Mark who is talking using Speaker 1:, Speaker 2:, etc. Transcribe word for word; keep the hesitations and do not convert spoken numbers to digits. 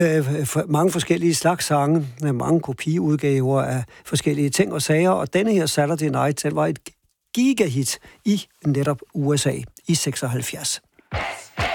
Speaker 1: øh, for mange forskellige slags sange, med mange kopiudgaver af forskellige ting og sager, og denne her Saturday Night, den var et gigahit i netop U S A i seksoghalvfjerds.